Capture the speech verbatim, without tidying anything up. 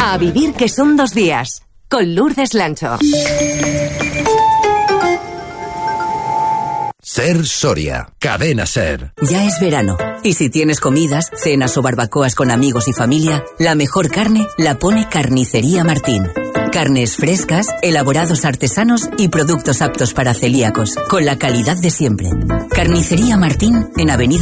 A vivir que son dos días. Con Lourdes Lancho. Ser Soria, Cadena Ser. Ya es verano, y si tienes comidas, cenas o barbacoas con amigos y familia, la mejor carne la pone Carnicería Martín. Carnes frescas, elaborados artesanos y productos aptos para celíacos, con la calidad de siempre. Carnicería Martín, en Avenida